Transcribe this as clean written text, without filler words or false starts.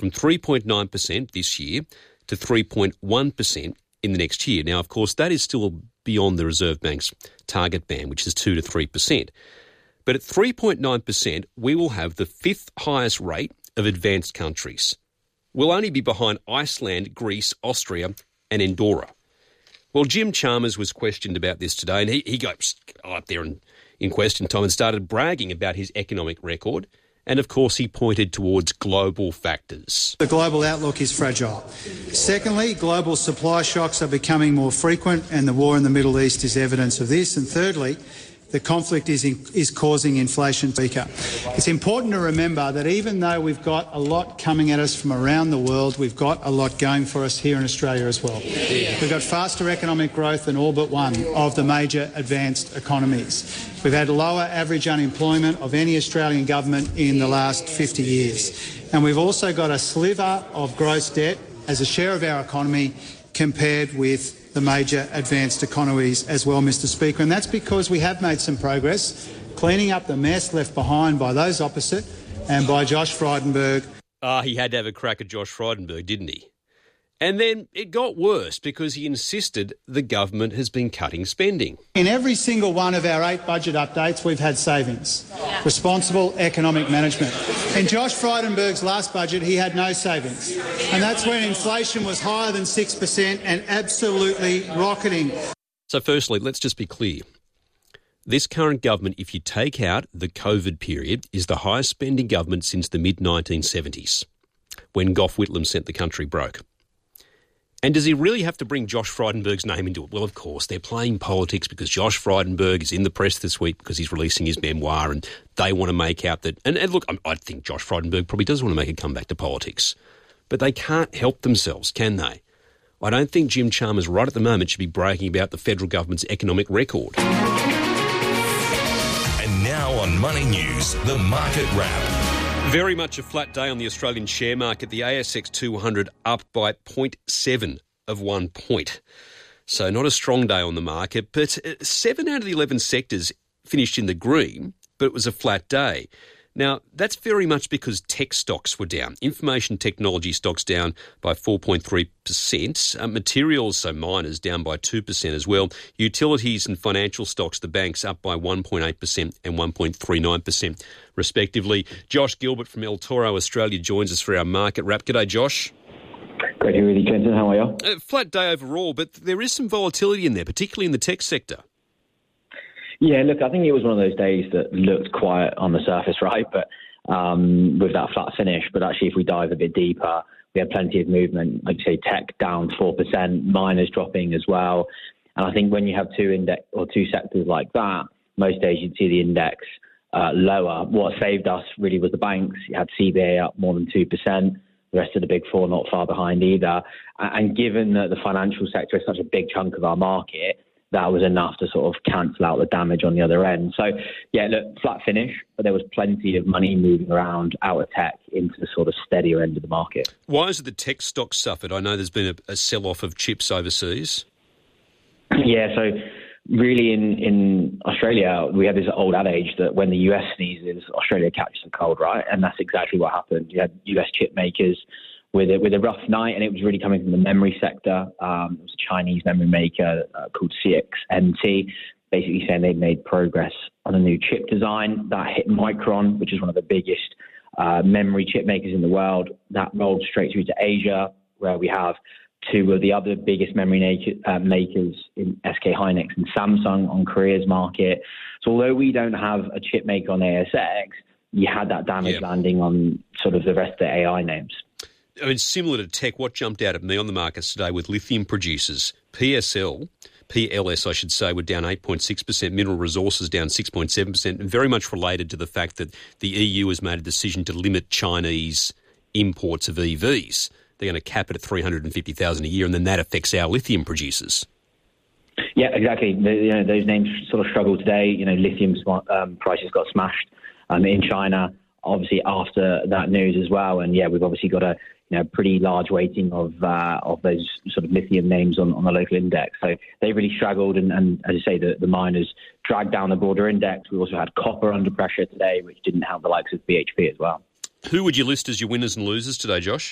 from 3.9% this year to 3.1% in the next year. Now, of course, that is still beyond the Reserve Bank's target band, which is 2 to 3%. But at 3.9%, we will have the fifth highest rate of advanced countries. We'll only be behind Iceland, Greece, Austria and Andorra. Well, Jim Chalmers was questioned about this today, and he got up there in question time and started bragging about his economic record. And, of course, he pointed towards global factors. The global outlook is fragile. Secondly, global supply shocks are becoming more frequent, and the war in the Middle East is evidence of this. And thirdly, the conflict is causing inflation to weaker. It's important to remember that even though we've got a lot coming at us from around the world, we've got a lot going for us here in Australia as well. We've got faster economic growth than all but one of the major advanced economies. We've had lower average unemployment of any Australian government in the last 50 years. And we've also got a sliver of gross debt as a share of our economy compared with the major advanced economies as well, Mr Speaker. And that's because we have made some progress cleaning up the mess left behind by those opposite and by Josh Frydenberg. He had to have a crack at Josh Frydenberg, didn't he? And then it got worse because he insisted the government has been cutting spending. In every single one of our 8 budget updates, we've had savings. Responsible economic management. In Josh Frydenberg's last budget, he had no savings. And that's when inflation was higher than 6% and absolutely rocketing. So firstly, let's just be clear. This current government, if you take out the COVID period, is the highest spending government since the mid-1970s, when Gough Whitlam sent the country broke. And does he really have to bring Josh Frydenberg's name into it? Well, of course, they're playing politics because Josh Frydenberg is in the press this week because he's releasing his memoir and they want to make out that... And look, I think Josh Frydenberg probably does want to make a comeback to politics. But they can't help themselves, can they? I don't think Jim Chalmers right at the moment should be bragging about the federal government's economic record. And now on Money News, the Market Wrap. Very much a flat day on the Australian share market. The ASX 200 up by 0.7 of 1 point. So not a strong day on the market, but 7 out of the 11 sectors finished in the green, but it was a flat day. Now, that's very much because tech stocks were down. Information technology stocks down by 4.3%. Materials, so miners, down by 2% as well. Utilities and financial stocks, the banks, up by 1.8% and 1.39% respectively. Josh Gilbert from El Toro, Australia, joins us for our market wrap. G'day, Josh. Great to hear you, Jensen. How are you? Flat day overall, but there is some volatility in there, particularly in the tech sector. Yeah, look, I think it was one of those days that looked quiet on the surface, right? But with that flat finish. But actually, if we dive a bit deeper, we had plenty of movement. Like you say, tech down 4%, miners dropping as well. And I think when you have two sectors like that, most days you'd see the index lower. What saved us really was the banks. You had CBA up more than 2%. The rest of the big four not far behind either. And given that the financial sector is such a big chunk of our market, that was enough to sort of cancel out the damage on the other end. So, yeah, look, flat finish, but there was plenty of money moving around out of tech into the sort of steadier end of the market. Why is it the tech stocks suffered? I know there's been a sell-off of chips overseas. Yeah, so really in Australia, we have this old adage that when the US sneezes, Australia catches a cold, right? And that's exactly what happened. You had US chip makers with a rough night, and it was really coming from the memory sector. It was a Chinese memory maker called CXMT, basically saying they'd made progress on a new chip design. That hit Micron, which is one of the biggest memory chip makers in the world. That rolled straight through to Asia, where we have two of the other biggest memory makers in SK Hynix and Samsung on Korea's market. So although we don't have a chip maker on ASX, you had that damage landing on sort of the rest of the AI names. I mean, similar to tech, what jumped out at me on the markets today with lithium producers, PLS, I should say, were down 8.6%, mineral resources down 6.7%, and very much related to the fact that the EU has made a decision to limit Chinese imports of EVs. They're going to cap it at 350,000 a year, and then that affects our lithium producers. Yeah, exactly. Those names sort of struggle today. Lithium prices got smashed in China, obviously after that news as well. And yeah, we've obviously got a pretty large weighting of those sort of lithium names on the local index. So they really struggled, and as I say, the miners dragged down the broader index. We also had copper under pressure today, which didn't help the likes of BHP as well. Who would you list as your winners and losers today, Josh?